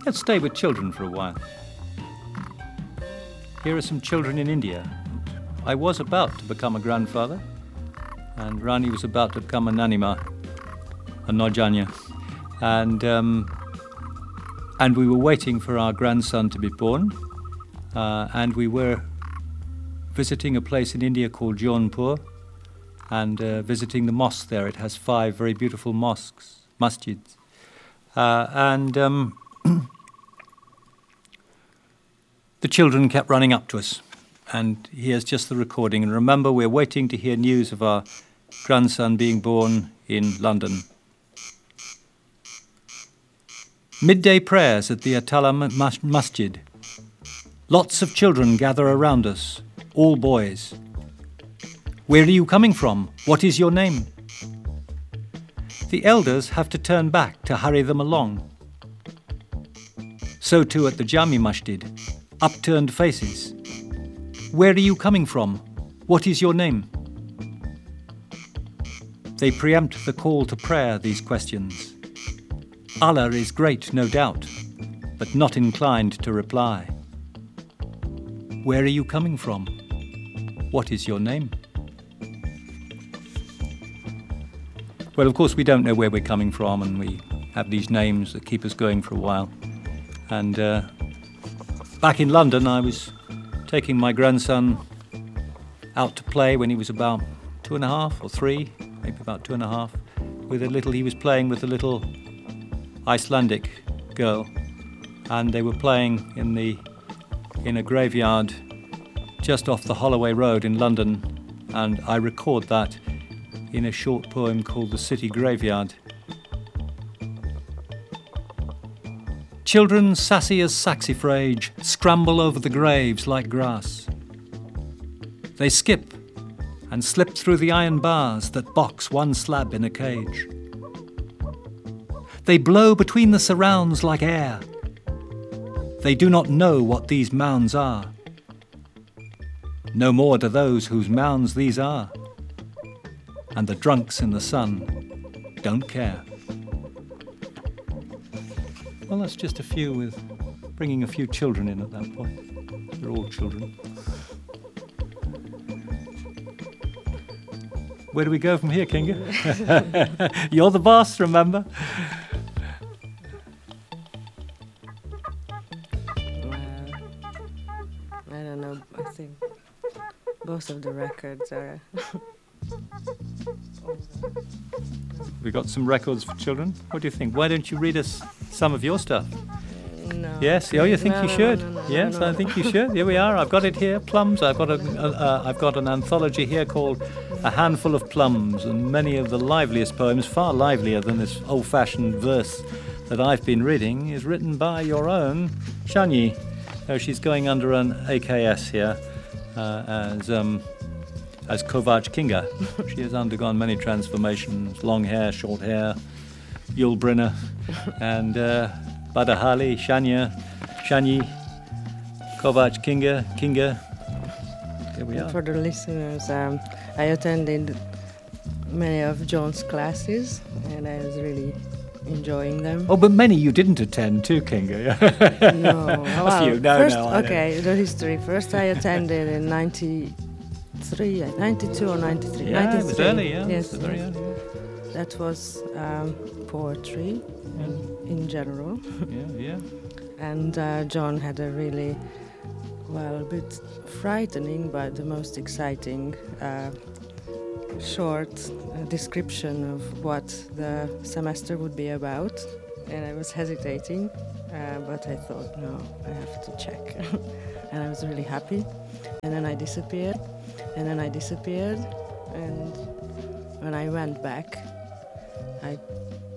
Let's stay with children for a while. Here are some children in India. I was about to become a grandfather, and Rani was about to become a nanima, a nojanya. And we were waiting for our grandson to be born, and we were visiting a place in India called Jaunpur, and visiting the mosque there. It has 5 very beautiful masjids. The children kept running up to us, and here's just the recording. And remember, we're waiting to hear news of our grandson being born in London. Midday prayers at the Atala Masjid. Lots of children gather around us, all boys. Where are you coming from? What is your name? The elders have to turn back to hurry them along. So too at the Jami Masjid, upturned faces. Where are you coming from? What is your name? They preempt the call to prayer, these questions. Allah is great, no doubt, but not inclined to reply. Where are you coming from? What is your name? Well, of course, we don't know where we're coming from, and we have these names that keep us going for a while. And back in London, I was taking my grandson out to play when he was about 2.5 or 3, maybe about 2.5. He was playing with a little Icelandic girl, and they were playing in a graveyard just off the Holloway Road in London, and I record that in a short poem called The City Graveyard. Children sassy as saxifrage scramble over the graves like grass. They skip and slip through the iron bars that box one slab in a cage. They blow between the surrounds like air. They do not know what these mounds are. No more do those whose mounds these are. And the drunks in the sun don't care. Well, that's just a few, with bringing a few children in at that point. They're all children. Where do we go from here, Kinga? You're the boss, remember? I don't know. I think both of the records are... We got some records for children. What do you think? Why don't you read us some of your stuff? No. Yes. Oh, you think you should? No, yes, I think you should. Here we are. I've got it here. Plums. I've got an anthology here called A Handful of Plums, and many of the liveliest poems, far livelier than this old-fashioned verse that I've been reading, is written by your own Shanyi. Oh, she's going under an AKS here as Kovac Kinga. She has undergone many transformations: long hair, short hair, Yulbrunner, and Badahali, Shanyi, Kovac Kinga. Here we are. For the listeners, I attended many of John's classes, and I was really enjoying them. Oh, but many you didn't attend too, Kinga. No. A few. No, first, no. Okay, the history. First I attended in 92 or 93. Yeah, 93. it was early, yeah. Yes, It was very yes. early. That was poetry in general. Yeah. And John had a really, a bit frightening, but the most exciting short description of what the semester would be about. And I was hesitating, but I thought, no, I have to check. And I was really happy. And then I disappeared. And when I went back, I